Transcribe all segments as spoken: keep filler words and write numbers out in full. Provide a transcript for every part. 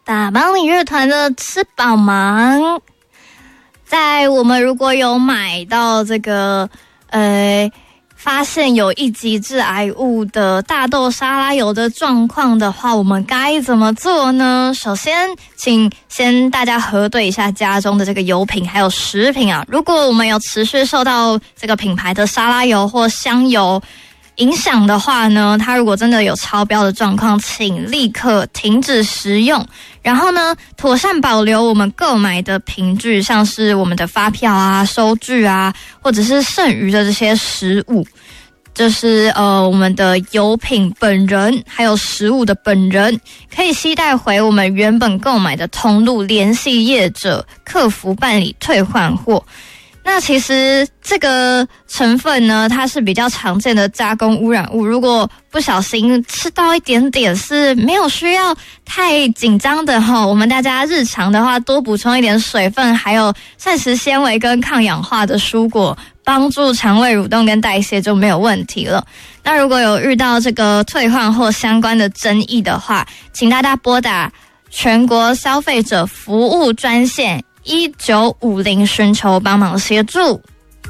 打帮你乐团的吃饱忙，在我们如果有买到这个呃发现有一级致癌物的大豆沙拉油的状况的话，我们该怎么做呢？首先请先大家核对一下家中的这个油品还有食品啊，如果我们有持续受到这个品牌的沙拉油或香油影响的话呢，它如果真的有超标的状况，请立刻停止食用。然后呢，妥善保留我们购买的凭据，像是我们的发票啊、收据啊，或者是剩余的这些食物，就是呃我们的油品本人还有食物的本人，可以携带回我们原本购买的通路，联系业者客服办理退换货。那其实这个成分呢，它是比较常见的加工污染物，如果不小心吃到一点点是没有需要太紧张的齁，我们大家日常的话多补充一点水分，还有膳食纤维跟抗氧化的蔬果，帮助肠胃蠕动跟代谢就没有问题了。那如果有遇到这个退换或相关的争议的话，请大家拨打全国消费者服务专线一九五零寻求帮忙协助。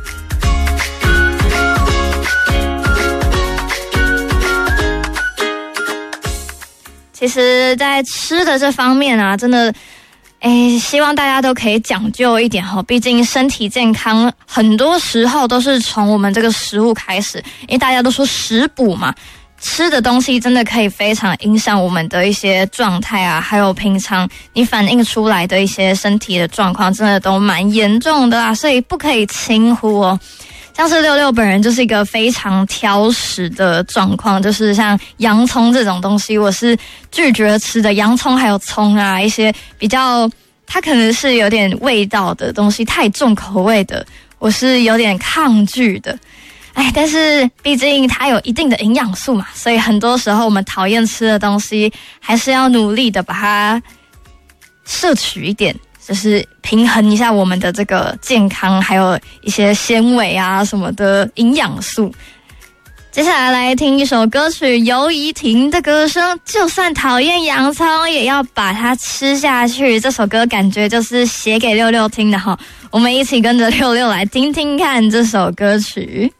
其实在吃的这方面啊，真的诶，希望大家都可以讲究一点齁，毕竟身体健康很多时候都是从我们这个食物开始，因为大家都说食补嘛，吃的东西真的可以非常影响我们的一些状态啊，还有平常你反映出来的一些身体的状况，真的都蛮严重的啊，所以不可以轻忽哦。像是六六本人就是一个非常挑食的状况，就是像洋葱这种东西，我是拒绝吃的。洋葱还有葱啊，一些比较它可能是有点味道的东西，太重口味的，我是有点抗拒的。哎，但是毕竟它有一定的营养素嘛，所以很多时候我们讨厌吃的东西，还是要努力的把它摄取一点，就是平衡一下我们的这个健康，还有一些纤维啊什么的营养素。接下来来听一首歌曲，游怡婷的歌声，就算讨厌洋葱也要把它吃下去。这首歌感觉就是写给六六听的哈，我们一起跟着六六来听听看这首歌曲。